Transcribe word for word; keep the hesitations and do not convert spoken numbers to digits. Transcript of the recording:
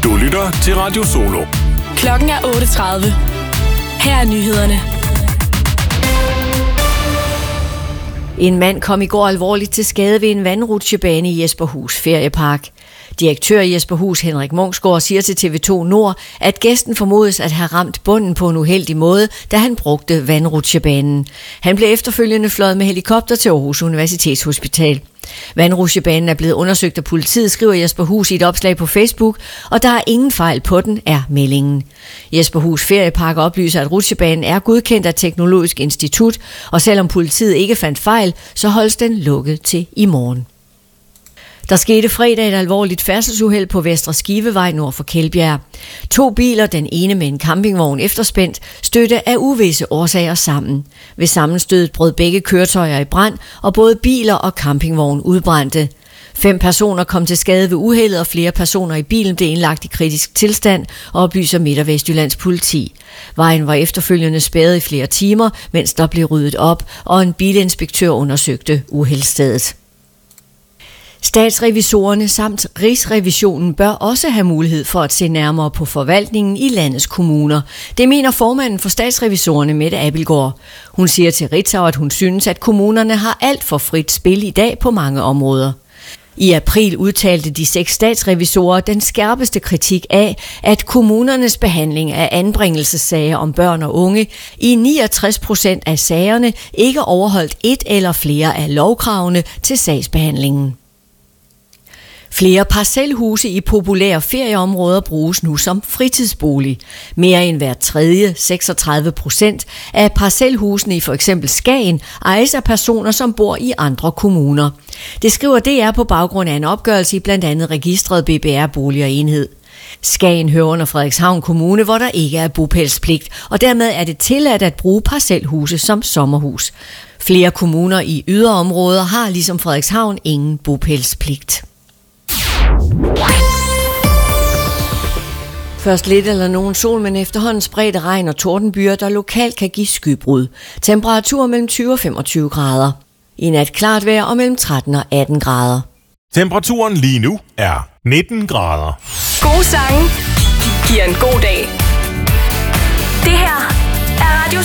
Du lytter til Radio Solo. Klokken er otte tredive. Her er nyhederne. En mand kom i går alvorligt til skade ved en vandrutsjebane i Jesperhus Feriepark. Direktør i Jesperhus Henrik Munksgaard siger til T V to Nord, at gæsten formodes at have ramt bunden på en uheldig måde, da han brugte vandrutsjebanen. Han blev efterfølgende fløjet med helikopter til Aarhus Universitetshospital. Vandrutsjebanen er blevet undersøgt af politiet, skriver Jesperhus i et opslag på Facebook, og der er ingen fejl på den, er meldingen. Jesperhus Feriepark oplyser, at rutsjebanen er godkendt af Teknologisk Institut, og selvom politiet ikke fandt fejl, så holdes den lukket til i morgen. Der skete fredag et alvorligt færdselsuheld på Vestre Skivevej nord for Kjeldbjerg. To biler, den ene med en campingvogn efterspændt, stødte af uvisse årsager sammen. Ved sammenstødet brød begge køretøjer i brand, og både biler og campingvogn udbrændte. Fem personer kom til skade ved uheldet, og flere personer i bilen blev indlagt i kritisk tilstand, oplyser Midt- og Vestjyllands politi. Vejen var efterfølgende spærret i flere timer, mens der blev ryddet op, og en bilinspektør undersøgte uheldsstedet. Statsrevisorerne samt Rigsrevisionen bør også have mulighed for at se nærmere på forvaltningen i landets kommuner. Det mener formanden for Statsrevisorerne, Mette Abildgaard. Hun siger til Ritzau, at hun synes, at kommunerne har alt for frit spil i dag på mange områder. I april udtalte de seks statsrevisorer den skærpeste kritik af, at kommunernes behandling af anbringelsessager om børn og unge i niogtres procent af sagerne ikke overholdt et eller flere af lovkravene til sagsbehandlingen. Flere parcelhuse i populære ferieområder bruges nu som fritidsbolig. Mere end hver tredje, seksogtredive procent af parcelhusene i for eksempel Skagen, ejes af personer, som bor i andre kommuner. Det skriver D R på baggrund af en opgørelse i blandt andet registret B B R Bolig og Enhed. Skagen hører under Frederikshavn Kommune, hvor der ikke er bopælspligt, og dermed er det tilladt at bruge parcelhuse som sommerhus. Flere kommuner i yderområder har ligesom Frederikshavn ingen bopælspligt. Først lidt eller nogen sol, men efterhånden spredte regn og tordenbyer, der lokalt kan give skybrud. Temperatur mellem tyve og femogtyve grader. I nat klart vejr og mellem tretten og atten grader. Temperaturen lige nu er nitten grader. Gode sange giver en god dag.